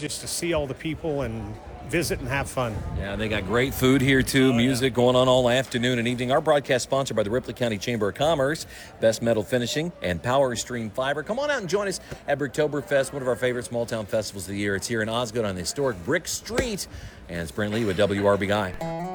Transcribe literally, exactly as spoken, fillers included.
just to see all the people and visit and have fun. Yeah, they got great food here, too. Oh, music yeah. going on all afternoon and evening. Our broadcast sponsored by the Ripley County Chamber of Commerce, Best Metal Finishing, and Power Stream Fiber. Come on out and join us at Bricktoberfest, one of our favorite small town festivals of the year. It's here in Osgood on the historic Brick Street. And it's Brent Lee with W R B I.